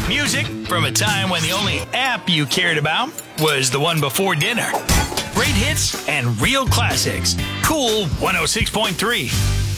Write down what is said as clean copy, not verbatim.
Music from a time when the only app you cared about was the one before dinner. Great hits and real classics. Cool 106.3.